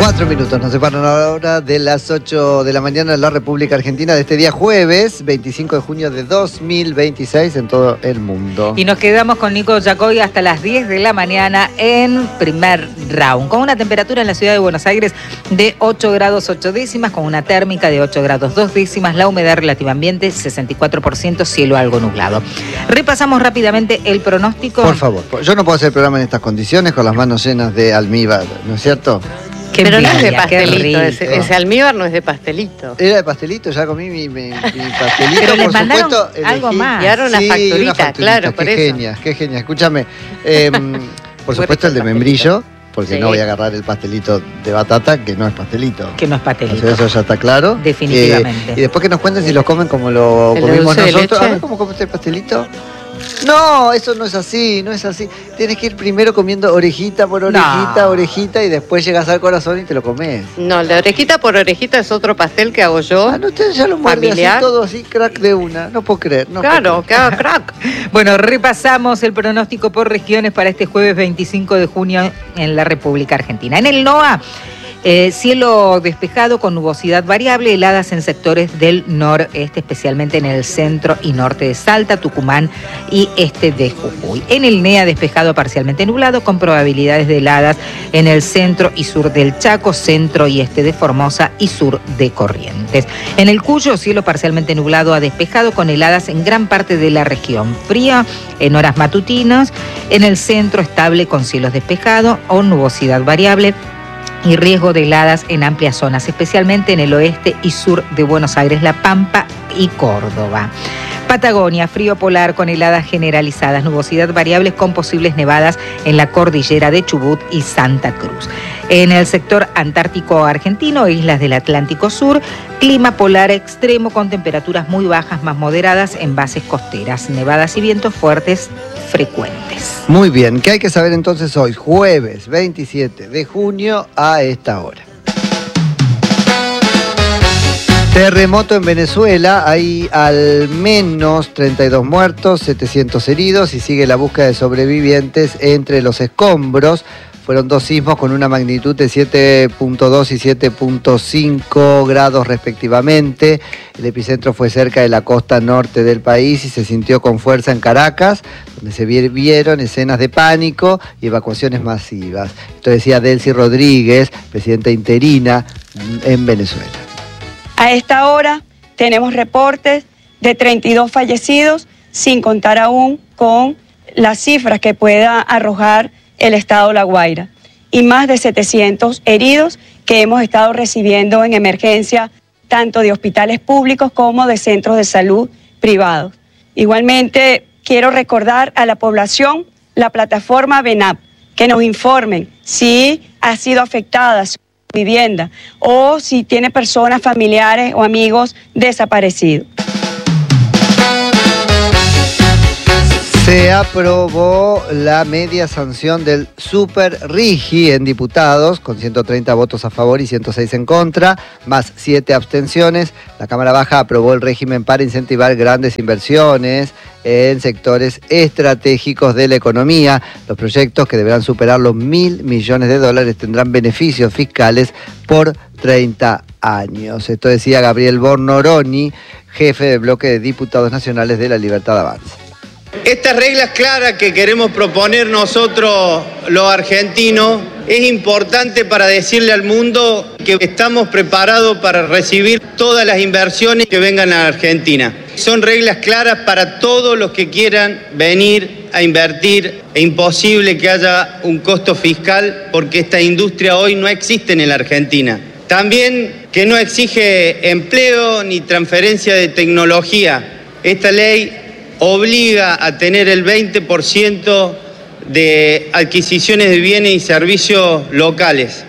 4 minutos nos separan ahora de las 8 de la mañana en la República Argentina de este día jueves, 25 de junio de 2026 en todo el mundo. Y nos quedamos con Nico Yacoy hasta las 10 de la mañana en primer round, con una temperatura en la ciudad de Buenos Aires de 8 grados 8 décimas, con una térmica de 8 grados 2 décimas, la humedad relativa ambiente 64%, cielo algo nublado. Repasamos rápidamente el pronóstico. Por favor, yo no puedo hacer programa en estas condiciones con las manos llenas de almíbar, ¿no es cierto? Pero no es de pastelito, ese almíbar no es de pastelito. Era de pastelito, ya comí mi pastelito. Pero les por supuesto, algo más. Y ahora una facturita, claro, por eso. Qué genia, escúchame. Por supuesto el de membrillo, porque no voy a agarrar el pastelito de batata, que no es pastelito. Que no es pastelito. O sea, eso ya está claro. Definitivamente. Y después que nos cuenten si los comen como lo comimos nosotros. A ver cómo come este pastelito. No, eso no es así, no es así. Tienes que ir primero comiendo orejita por orejita, orejita, y después llegas al corazón y te lo comes. No, la orejita por orejita es otro pastel que hago yo. Ah, no, ustedes ya lo muerden así, todo así, crack de una. No puedo creer. Claro, que haga crack. Bueno, repasamos el pronóstico por regiones para este jueves 25 de junio en la República Argentina. En el NOA, cielo despejado con nubosidad variable, heladas en sectores del noreste, especialmente en el centro y norte de Salta, Tucumán y este de Jujuy. En el NEA, despejado parcialmente nublado con probabilidades de heladas en el centro y sur del Chaco, centro y este de Formosa y sur de Corrientes. En el Cuyo, cielo parcialmente nublado a despejado con heladas en gran parte de la región. Fría en horas matutinas, en el centro estable con cielos despejados o nubosidad variable y riesgo de heladas en amplias zonas, especialmente en el oeste y sur de Buenos Aires, La Pampa y Córdoba. Patagonia, frío polar con heladas generalizadas, nubosidad variables con posibles nevadas en la cordillera de Chubut y Santa Cruz. En el sector antártico argentino, islas del Atlántico Sur, clima polar extremo con temperaturas muy bajas más moderadas en bases costeras, nevadas y vientos fuertes frecuentes. Muy bien, ¿qué hay que saber entonces hoy? Jueves 27 de junio a esta hora. Terremoto en Venezuela, hay al menos 32 muertos, 700 heridos y sigue la búsqueda de sobrevivientes entre los escombros. Fueron 2 sismos con una magnitud de 7.2 y 7.5 grados respectivamente. El epicentro fue cerca de la costa norte del país y se sintió con fuerza en Caracas, donde se vieron escenas de pánico y evacuaciones masivas. Esto decía Delcy Rodríguez, presidenta interina en Venezuela. A esta hora tenemos reportes de 32 fallecidos, sin contar aún con las cifras que pueda arrojar el estado La Guaira, y más de 700 heridos que hemos estado recibiendo en emergencia, tanto de hospitales públicos como de centros de salud privados. Igualmente, quiero recordar a la población la plataforma VENAP, que nos informen si ha sido afectada su vivienda o si tiene personas familiares o amigos desaparecidos. Se aprobó la media sanción del Super Rigi en diputados, con 130 votos a favor y 106 en contra, más 7 abstenciones. La Cámara Baja aprobó el régimen para incentivar grandes inversiones en sectores estratégicos de la economía. Los proyectos, que deberán superar los 1.000 millones de dólares, tendrán beneficios fiscales por 30 años. Esto decía Gabriel Bornoroni, jefe del bloque de diputados nacionales de La Libertad Avanza. Estas reglas claras que queremos proponer nosotros, los argentinos, es importante para decirle al mundo que estamos preparados para recibir todas las inversiones que vengan a Argentina. Son reglas claras para todos los que quieran venir a invertir. Es imposible que haya un costo fiscal porque esta industria hoy no existe en la Argentina. También que no exige empleo ni transferencia de tecnología. Esta ley obliga a tener el 20% de adquisiciones de bienes y servicios locales.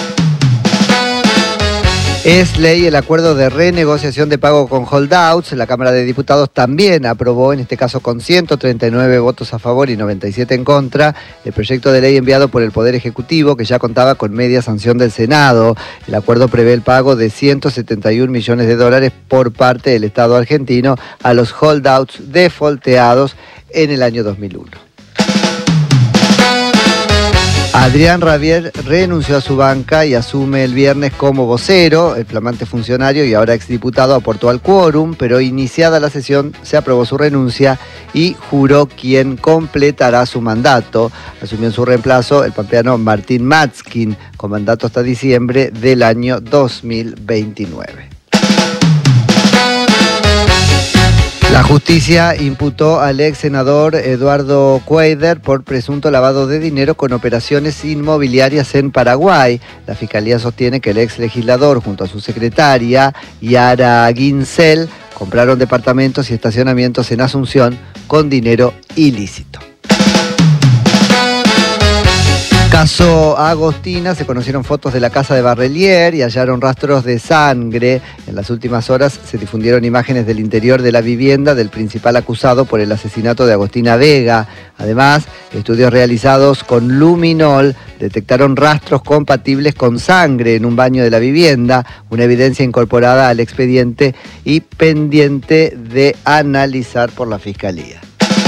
Es ley el acuerdo de renegociación de pago con holdouts. La Cámara de Diputados también aprobó, en este caso con 139 votos a favor y 97 en contra, el proyecto de ley enviado por el Poder Ejecutivo, que ya contaba con media sanción del Senado. El acuerdo prevé el pago de 171 millones de dólares por parte del Estado argentino a los holdouts defaulteados en el año 2001. Adrián Rabier renunció a su banca y asume el viernes como vocero. El flamante funcionario y ahora exdiputado aportó al quórum, pero iniciada la sesión se aprobó su renuncia y juró quien completará su mandato. Asumió en su reemplazo el pampeano Martín Matzkin, con mandato hasta diciembre del año 2029. La justicia imputó al ex senador Eduardo Cuéllar por presunto lavado de dinero con operaciones inmobiliarias en Paraguay. La fiscalía sostiene que el ex legislador, junto a su secretaria, Yara Ginsel, compraron departamentos y estacionamientos en Asunción con dinero ilícito. Caso Agostina, se conocieron fotos de la casa de Barrelier y hallaron rastros de sangre. En las últimas horas se difundieron imágenes del interior de la vivienda del principal acusado por el asesinato de Agostina Vega. Además, estudios realizados con luminol detectaron rastros compatibles con sangre en un baño de la vivienda, una evidencia incorporada al expediente y pendiente de analizar por la Fiscalía.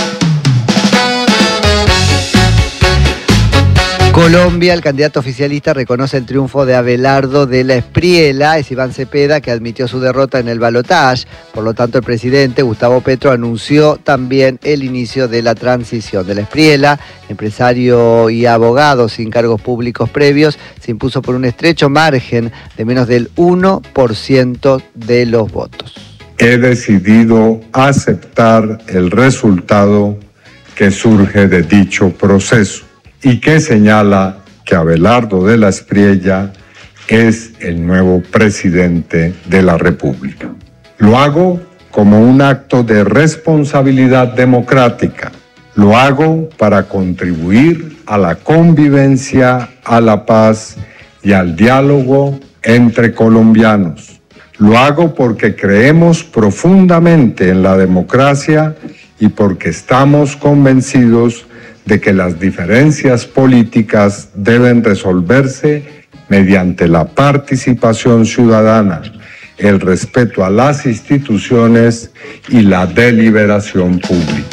Colombia, el candidato oficialista reconoce el triunfo de Abelardo de la Espriella. Es Iván Cepeda que admitió su derrota en el balotaje. Por lo tanto, el presidente Gustavo Petro anunció también el inicio de la transición. De la Espriella, empresario y abogado sin cargos públicos previos, se impuso por un estrecho margen de menos del 1% de los votos. He decidido aceptar el resultado que surge de dicho proceso y que señala que Abelardo de la Espriella es el nuevo presidente de la República. Lo hago como un acto de responsabilidad democrática. Lo hago para contribuir a la convivencia, a la paz y al diálogo entre colombianos. Lo hago porque creemos profundamente en la democracia y porque estamos convencidos de que las diferencias políticas deben resolverse mediante la participación ciudadana, el respeto a las instituciones y la deliberación pública.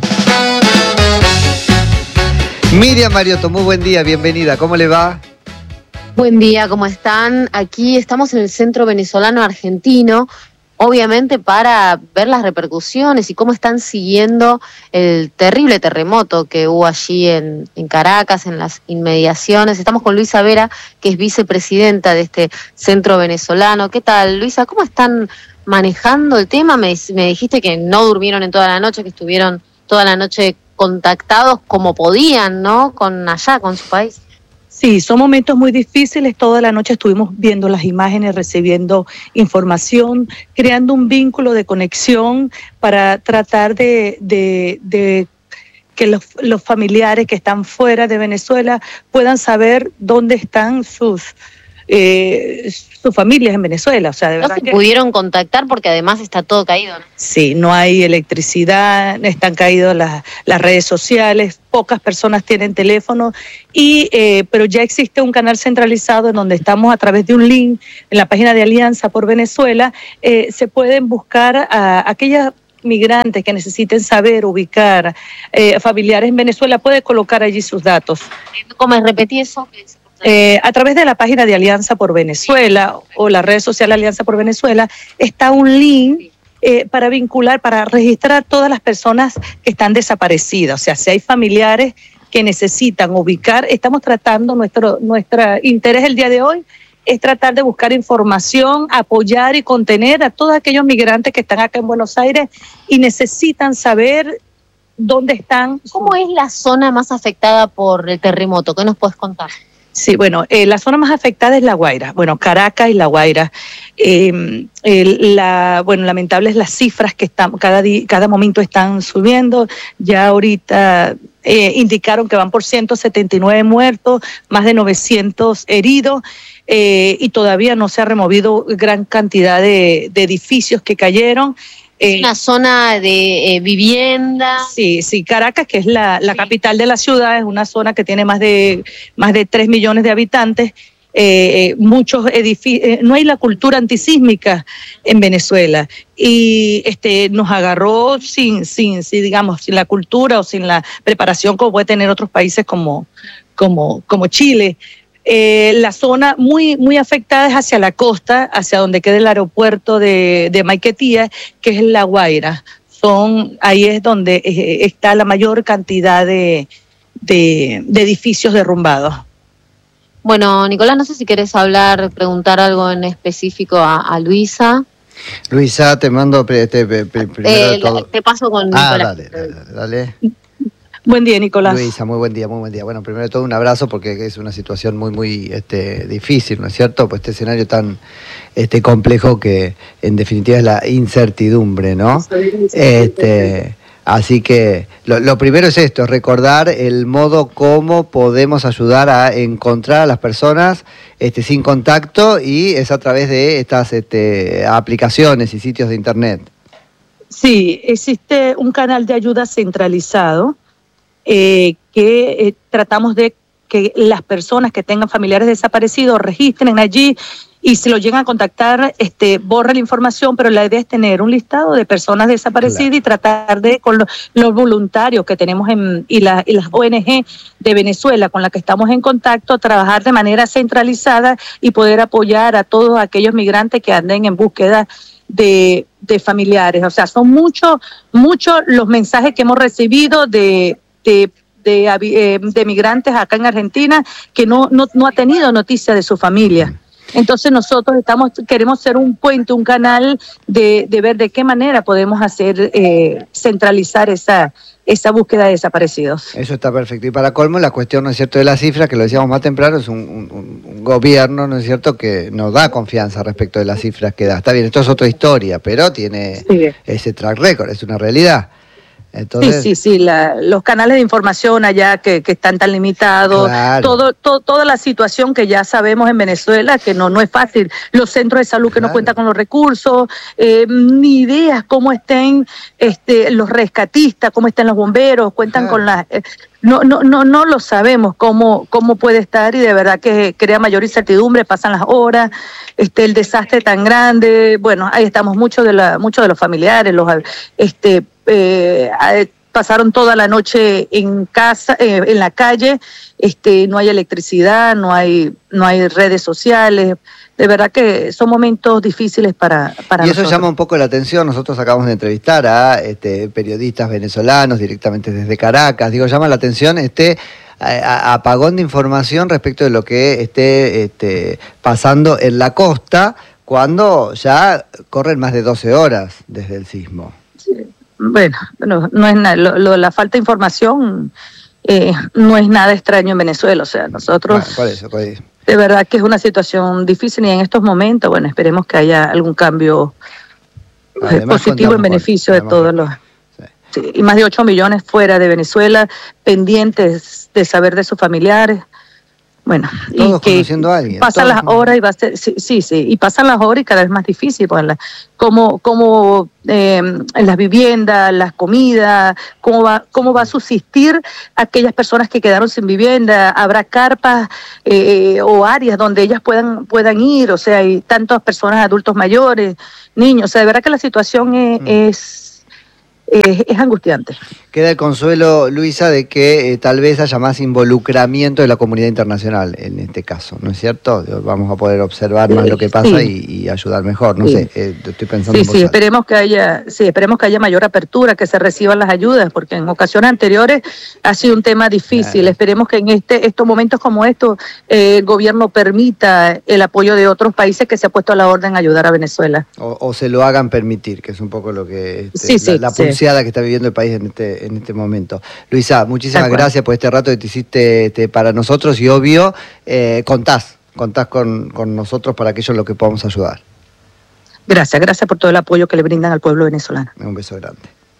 Miriam Mariotto, muy buen día, bienvenida, ¿cómo le va? Buen día, ¿cómo están? Aquí estamos en el Centro Venezolano Argentino, obviamente para ver las repercusiones y cómo están siguiendo el terrible terremoto que hubo allí en Caracas, en las inmediaciones. Estamos con Luisa Vera, que es vicepresidenta de este centro venezolano. ¿Qué tal, Luisa? ¿Cómo están manejando el tema? Me dijiste que no durmieron en toda la noche, que estuvieron toda la noche contactados como podían, ¿no? Con su país. Sí, son momentos muy difíciles. Toda la noche estuvimos viendo las imágenes, recibiendo información, creando un vínculo de conexión para tratar de que los familiares que están fuera de Venezuela puedan saber dónde están sus familias en Venezuela. O sea, de verdad no se pudieron contactar porque además está todo caído, ¿no? Sí, no hay electricidad, están caídas las redes sociales, pocas personas tienen teléfono, pero ya existe un canal centralizado en donde estamos a través de un link en la página de Alianza por Venezuela. Se pueden buscar a aquellas migrantes que necesiten saber ubicar familiares en Venezuela, puede colocar allí sus datos. ¿Cómo repetí eso? A través de la página de Alianza por Venezuela o la red social Alianza por Venezuela está un link para vincular, para registrar a todas las personas que están desaparecidas. O sea, si hay familiares que necesitan ubicar, estamos tratando, nuestro interés el día de hoy es tratar de buscar información, apoyar y contener a todos aquellos migrantes que están acá en Buenos Aires y necesitan saber dónde están. ¿Cómo es la zona más afectada por el terremoto? ¿Qué nos puedes contar? Sí, bueno, la zona más afectada es La Guaira, bueno, Caracas y La Guaira. Lamentables las cifras que están, cada momento están subiendo. Ya ahorita indicaron que van por 179 muertos, más de 900 heridos, y todavía no se ha removido gran cantidad de edificios que cayeron. Es una zona de vivienda. Sí, Caracas, que es la capital de la ciudad, es una zona que tiene más de 3 millones de habitantes. Muchos edificios, no hay la cultura antisísmica en Venezuela y nos agarró sin la cultura o sin la preparación como puede tener otros países como como Chile. La zona muy afectada es hacia la costa, hacia donde queda el aeropuerto de Maiquetía, que es La Guaira. Ahí es donde está la mayor cantidad de edificios derrumbados. Bueno, Nicolás, no sé si querés preguntar algo en específico a Luisa. Luisa, te mando primero todo. Te paso con Nicolás. Dale. Buen día, Nicolás. Luisa, muy buen día. Bueno, primero de todo un abrazo porque es una situación muy difícil, ¿no es cierto? Pues este escenario tan complejo que en definitiva es la incertidumbre, ¿no? Así que lo primero es esto, recordar el modo como podemos ayudar a encontrar a las personas sin contacto, y es a través de estas aplicaciones y sitios de internet. Sí, existe un canal de ayuda centralizado que tratamos de que las personas que tengan familiares desaparecidos registren allí, y si lo llegan a contactar, borra la información, pero la idea es tener un listado de personas desaparecidas, claro, y tratar de, con los voluntarios que tenemos y las ONG de Venezuela con las que estamos en contacto, trabajar de manera centralizada y poder apoyar a todos aquellos migrantes que anden en búsqueda de familiares. O sea, son muchos los mensajes que hemos recibido de migrantes acá en Argentina que no ha tenido noticia de su familia. Entonces nosotros queremos ser un puente, un canal de ver de qué manera podemos hacer centralizar esa búsqueda de desaparecidos. Eso está perfecto. Y para colmo, la cuestión, ¿no es cierto?, de las cifras, que lo decíamos más temprano, es un gobierno, ¿no es cierto?, que nos da confianza respecto de las cifras que da. Está bien, esto es otra historia, pero tiene ese track record, es una realidad. Entonces, sí, los canales de información allá que están tan limitados, claro, toda la situación que ya sabemos en Venezuela, que no es fácil, los centros de salud que no cuentan con los recursos, ni ideas cómo estén los rescatistas, cómo estén los bomberos, cuentan con las... No lo sabemos cómo puede estar, y de verdad que crea mayor incertidumbre, pasan las horas, el desastre tan grande. Bueno, ahí estamos, muchos de los familiares, pasaron toda la noche en casa, en la calle, no hay electricidad, no hay redes sociales. De verdad que son momentos difíciles para nosotros. Y eso llama un poco la atención. Nosotros acabamos de entrevistar a periodistas venezolanos directamente desde Caracas. Llama la atención apagón de información respecto de lo que esté pasando en la costa, cuando ya corren más de 12 horas desde el sismo. Sí. Bueno, no es nada. La falta de información no es nada extraño en Venezuela. O sea, nosotros... Por eso. De verdad que es una situación difícil, y en estos momentos, bueno, esperemos que haya algún cambio positivo en beneficio de todos los... Sí, y más de 8 millones fuera de Venezuela, pendientes de saber de sus familiares. Bueno, todos conociendo a alguien. Pasan las horas y va a ser, y pasan las horas y cada vez más difícil, pues, como en las viviendas, las comidas, cómo va a subsistir aquellas personas que quedaron sin vivienda. Habrá carpas o áreas donde ellas puedan ir. O sea, hay tantas personas, adultos mayores, niños. O sea, de verdad que la situación es angustiante. Queda el consuelo, Luisa, de que tal vez haya más involucramiento de la comunidad internacional en este caso, ¿no es cierto? Vamos a poder observar más lo que pasa y ayudar mejor, no sé, estoy pensando en esperemos que haya mayor apertura, que se reciban las ayudas, porque en ocasiones anteriores ha sido un tema difícil. Esperemos que en estos momentos como estos el gobierno permita el apoyo de otros países que se ha puesto a la orden a ayudar a Venezuela. O se lo hagan permitir, que es un poco lo que la pulseada que está viviendo el país en este momento. Luisa, muchísimas gracias por este rato que te hiciste para nosotros, y obvio, contás con nosotros para aquello en lo que podamos ayudar. Gracias por todo el apoyo que le brindan al pueblo venezolano. Un beso grande.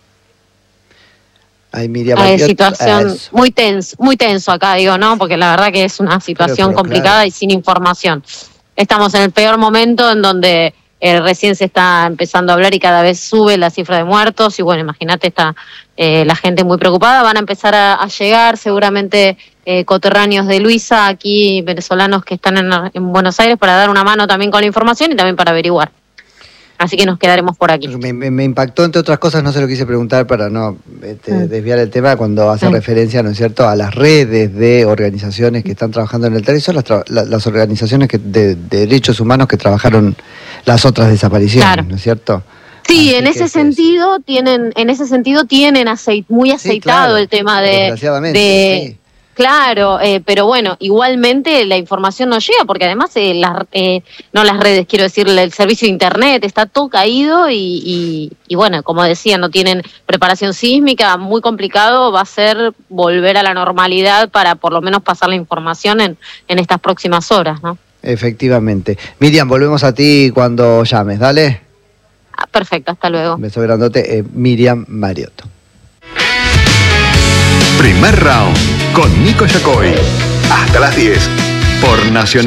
Ay, Miriam, situación muy tenso acá, ¿no? Porque la verdad que es una situación complicada, claro, y sin información. Estamos en el peor momento, en donde recién se está empezando a hablar y cada vez sube la cifra de muertos, y bueno, imagínate, está la gente muy preocupada. Van a empezar a llegar seguramente coterráneos de Luisa, aquí venezolanos que están en Buenos Aires, para dar una mano también con la información y también para averiguar. Así que nos quedaremos por aquí. Me impactó, entre otras cosas, no se lo quise preguntar para no desviar el tema, cuando hace referencia, ¿no es cierto?, a las redes de organizaciones que están trabajando en el territorio, las organizaciones de derechos humanos que trabajaron las otras desapariciones, claro, ¿no es cierto? Sí, así en ese sentido tienen muy aceitado, sí, claro, el tema desgraciadamente, sí. Claro, pero bueno, igualmente la información no llega, porque además no las redes, quiero decir, el servicio de internet está todo caído y bueno, como decía, no tienen preparación sísmica, muy complicado va a ser volver a la normalidad para por lo menos pasar la información en estas próximas horas, ¿no? Efectivamente. Miriam, volvemos a ti cuando llames, dale. Perfecto, hasta luego. Un beso grandote, Miriam Mariotto. Primer round con Nico Yacoy. Hasta las 10 por Nacional.